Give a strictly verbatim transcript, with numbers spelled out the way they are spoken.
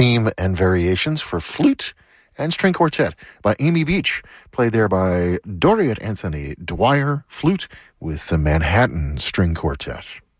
theme and variations for flute and string quartet by Amy Beach, played there by Dorian Anthony Dwyer, flute with the Manhattan String Quartet.